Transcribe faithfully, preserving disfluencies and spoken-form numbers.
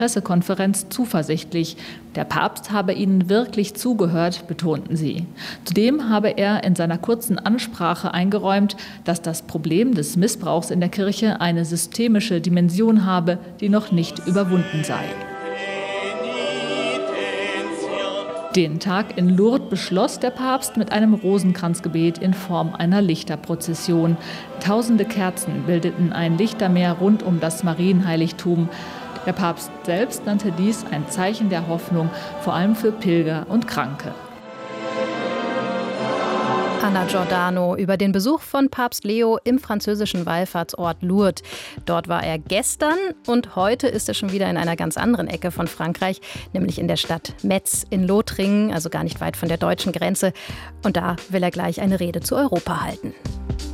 Pressekonferenz zuversichtlich. Der Papst habe ihnen wirklich zugehört, betonten sie. Zudem habe er in seiner kurzen Ansprache eingeräumt, dass das Problem des Missbrauchs in der Kirche eine systemische Dimension habe, die noch nicht überwunden sei. Den Tag in Lourdes beschloss der Papst mit einem Rosenkranzgebet in Form einer Lichterprozession. Tausende Kerzen bildeten ein Lichtermeer rund um das Marienheiligtum. Der Papst selbst nannte dies ein Zeichen der Hoffnung, vor allem für Pilger und Kranke. Anna Giordano über den Besuch von Papst Leo im französischen Wallfahrtsort Lourdes. Dort war er gestern und heute ist er schon wieder in einer ganz anderen Ecke von Frankreich, nämlich in der Stadt Metz in Lothringen, also gar nicht weit von der deutschen Grenze. Und da will er gleich eine Rede zu Europa halten.